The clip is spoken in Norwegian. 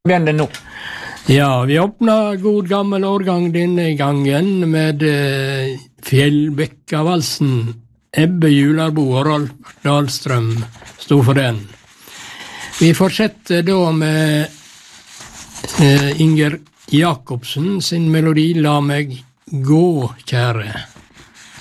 Begynn det nå. Ja, vi åpner god gammel årgang denne gangen med Fjellbekkavalsen. Ebbe Jularbo og Rolf Dahlstrøm stod for den. Vi fortsetter da med Inger Jakobsen sin melodi La meg gå, kjære.